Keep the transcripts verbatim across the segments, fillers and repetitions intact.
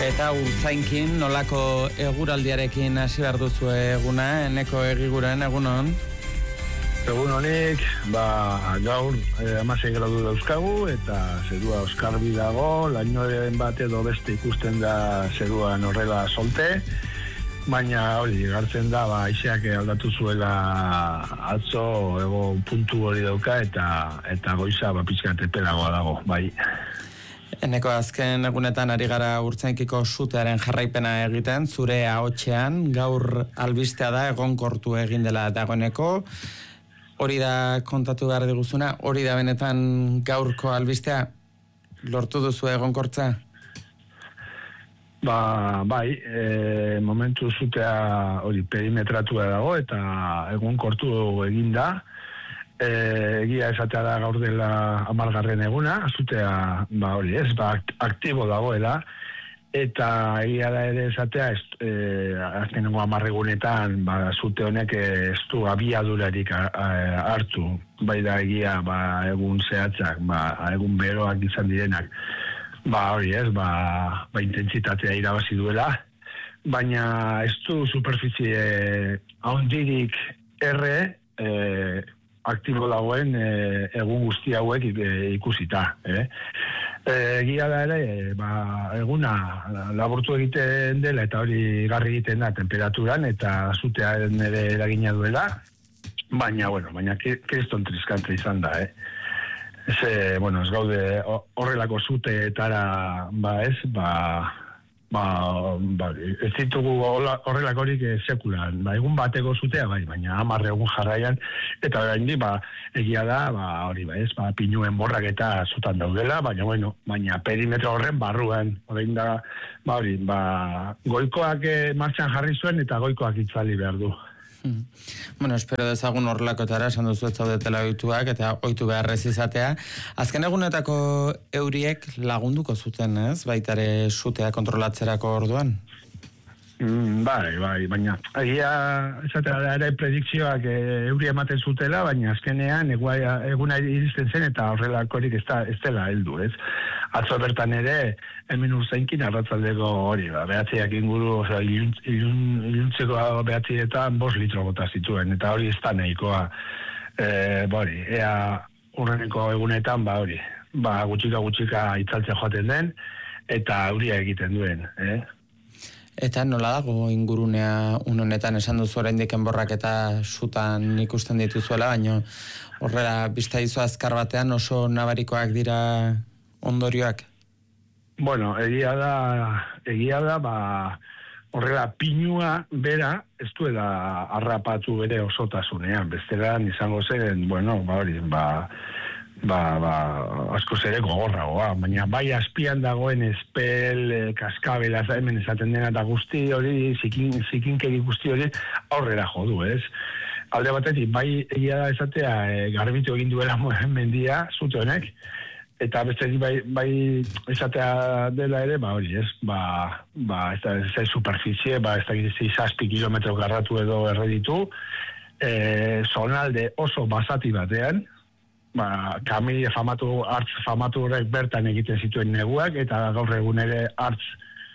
Eta Urtzainkin nolako eguraldiarekin hasi behar duzu eguna, eneko egiguren egunon? Egun honek, ba, gaur eh, amasei gradu dauzkagu eta zerua oskarbi dago, lainoren bat edo beste ikusten da zeruan horrela solte, baina hori, gartzen da, ba, aizeak aldatu zuela atzo, ego puntu hori dauka eta eta goiza ba, pixka tepelagoa dago, bai. Eneko azken egunetan ari gara Urtzainkiko sutearen jarraipena egiten, zure ahotsean gaur albistea da egonkortu egin dela dagoeneko. Hori da kontatu behar diguzuna, hori da benetan gaurko albistea, lortu duzu egonkortza? Ba, bai, e, momentu zutea hori perimetratua dago eta egonkortu egin da. E, egia esatea da gaur dela amargarren eguna, zutea, ba hori ez, ba aktibo dagoela, eta egia da ere esatea, e, azkenengo amarregunetan, ba, zute honek ez du abiadurarik hartu, bai da egia, ba, egun zehatzak, ba, egun beroak izan direnak, ba, hori ez, ba, ba intentsitatea irabazi duela, baina ez du superficie haundirik erre, e, aktibo dagoen e, egun guzti hauek e, ikusita. Eh? E, egia da ere, e, ba, eguna laburtu egiten dela eta hori garri egiten da temperaturan eta zutearen ere eragina duela, baina, bueno, baina kriston triskantza izan da, eh? Ez, bueno, ez gaude horrelako zuteetara, ba ez, ba, ba, ba ez ditugu horrelakorik sekulan, ba, egun bateko zutea, bai, baina hamar egun jarraian, eta gaindi, ba, egia da, ba, hori, ba, ez, ba, pinuen borrak eta zutan daudela, baina, bueno, baina perimetro horren barruan, orain da, ba, hori, ba, goikoak martxan jarri zuen eta goikoak itzali behar du. Hmm. Bueno, espero dezagun horrelakotara, esan duzu ez zaudetela oituak eta oitu beharrez izatea. Azken egunetako euriek lagunduko zuten, ez? Baitare sutea kontrolatzerako orduan? Mm, bai, bai, baina egia esatea da ere predikzioak e, euri ematen zutela, baina azkenean egua, eguna iristen zen eta horrelakorik ez, da, ez dela heldu, ez? Atzo bertan ere, hemen Urtzainkin arratzaldeko hori, ba, behatziak inguru, oza, iluntz, iluntz, iluntzeko behatzietan bost litro bota zituen, eta hori ez da nahikoa, e, bori, ea urreneko egunetan, ba hori, ba gutxika gutxika itzaltzen joaten den, eta euria egiten duen, eh? Eta nola dago ingurunea unonetan esan duzu oraindik enborrak eta sutan ikusten dituzuela, baina horrela bizta izu azkar batean oso nabarikoak dira ondorioak? Bueno, egia da, egia da, ba, horrela pinua bera ez duela harrapatu bere osotasunean, besteran izango zen, bueno, ba hori, ba, ba, ba, asko zere gogorragoa, baina bai azpian dagoen espel, e, kaskabela, hemen esaten dena eta guzti hori, zikin, zikinkeri guzti hori aurrera jodu, ez? Alde batetik, bai egia da esatea e, garbitu egin duela mendia, zute honek, eta bestetik bai, bai esatea dela ere, ba hori, ez? Ba, ba ez da, ez da superficie, ba ez da zazpi kilometro garratu edo erreditu, e, zonalde oso basati batean, ba, Kamil famatu, hartz famatu horrek bertan egiten zituen neguak, eta gaur egun ere hartz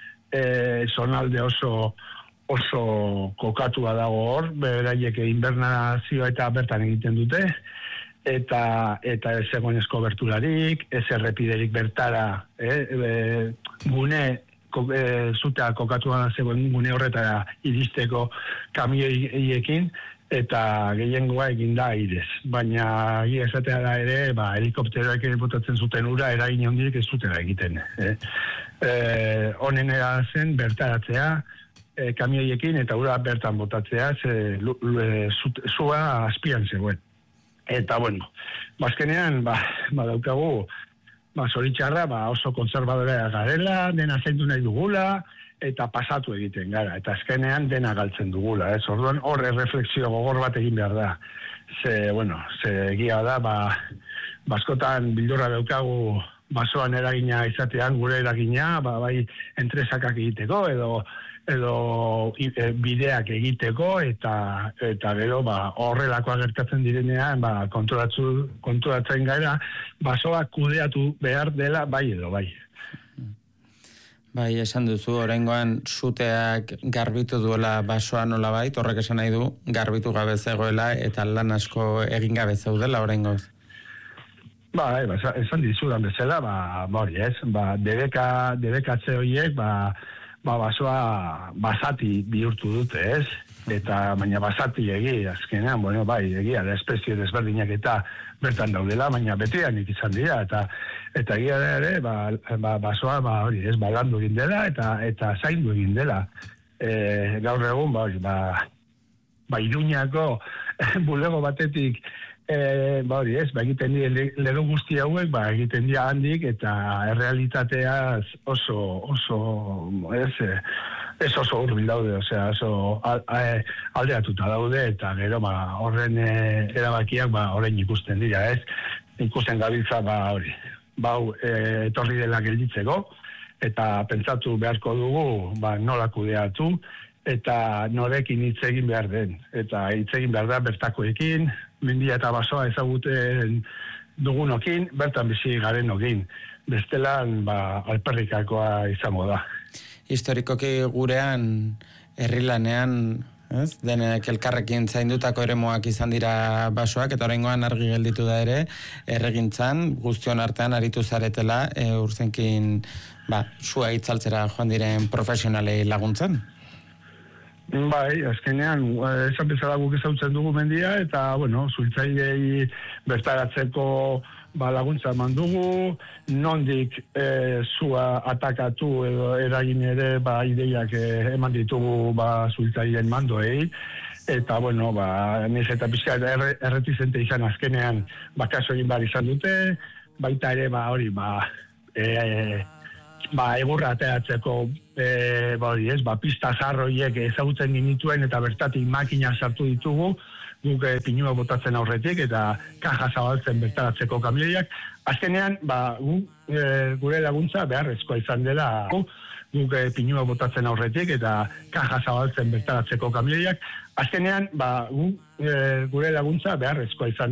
e, zonalde oso oso kokatua dago hor, beraiek invernazioa eta bertan egiten dute, eta eta ez egon eskoberturarik, ez errepiderik bertara, eh, e, gune ko, e, zutea kokatua zegoen gune horretara iristeko kamioiekin, eta gehiengoa egin da airez. Baina egia esatea da ere, ba, helikopteroak ere botatzen zuten ura, eragin handirik ez zutela egiten. Eh? E, honen era zen bertaratzea, e, kamioiekin eta ura bertan botatzea, ze lu, lu, e, zua azpian zegoen. Eta bueno, bazkenean, ba, ba daukagu, ba, zoritxarra, ba, oso konservadorea garela, dena zendu nahi dugula, eta pasatu egiten gara, eta azkenean dena galtzen dugula, ez? Orduan horre refleksio gogor bat egin behar da. Ze, bueno, ze egia da, ba, baskotan bildurra daukagu basoan eragina izatean, gure eragina, ba, bai entresakak egiteko, edo edo e, bideak egiteko, eta eta gero ba, horrelakoa gertatzen direnean, ba, kontrolatzu, kontrolatzen gara, basoak kudeatu behar dela, bai edo bai. Bai, esan duzu, oraingoan suteak garbitu duela basoa nolabait, horrek esan nahi du, garbitu gabe zegoela eta lan asko egin gabe zeudela oraingoz. Ba, ba, esan dizudan bezala, ba, ba hori ez, ba, debeka, debekatze horiek, ba, ba, basoa basati bihurtu dute ez, eta baina basati egi, azkenean, bueno, bai, egia da espezie desberdinak eta bertan daudela, baina betianik izan dira, eta eta egia da ere, ba, ba, basoa, ba, hori ez, balandu egin dela, eta eta zaindu egin dela. E, gaur egun, ba, hori, ba, ba, Iruñako bulego batetik, E, ba hori ez, ba egiten dira lego guzti hauek, ba egiten dira handik eta errealitateaz oso, oso, ez, ez oso hurbil daude, osea, oso aldeatuta daude eta gero, ba, horren e, erabakiak, ba, orain ikusten dira, ez, ikusten gabiltza, ba hori, ba, e, etorri dela gelditzeko, eta pentsatu beharko dugu, ba, nola kudeatu, eta norekin hitz egin behar den, eta hitz egin behar da bertakoekin, mendia eta basoa ezaguten dugunokin, bertan bizi garenokin. Bestelan, ba, alperrikakoa izango da. Historikoki gurean, herrilanean, ez? Denek elkarrekin zaindutako eremuak izan dira basoak, eta oraingoan argi gelditu da ere, erregintzan, guztion artean aritu zaretela, e, urzenkin, ba, sua itzaltzera joan diren profesionalei laguntzen. Bai, azkenean, esan bezala guk ezautzen dugu mendia, eta, bueno, zuhiltzailei bertaratzeko ba, laguntza eman dugu, nondik e, zua atakatu edo eragin ere ba, ideiak e, eman ditugu ba, zuhiltzaileen mandoei, eta, bueno, ba, niz eta pixka erre, erretizente izan azkenean bakaso egin behar izan dute, baita ere, ba, hori, ba, e, e, ba, egurra ateratzeko e, ba, hori ez, ba, pista zarroiek ezagutzen ginituen eta bertatik makina sartu ditugu, guk e, pinua botatzen aurretik eta kaja zabaltzen bertaratzeko kamioiak. Azkenean, ba, gu, e, gure laguntza beharrezkoa izan dela, guk e, pinua botatzen aurretik eta kaja zabaltzen bertaratzeko kamioiak. Azkenean, ba, gu, e, gure laguntza beharrezkoa izan